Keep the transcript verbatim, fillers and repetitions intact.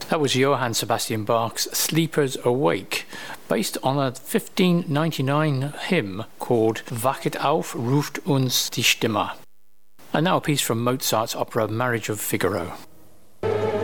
That was Johann Sebastian Bach's Sleepers Awake, based on a fifteen ninety-nine hymn called Wachet auf, ruft uns die Stimme. And now a piece from Mozart's opera Marriage of Figaro.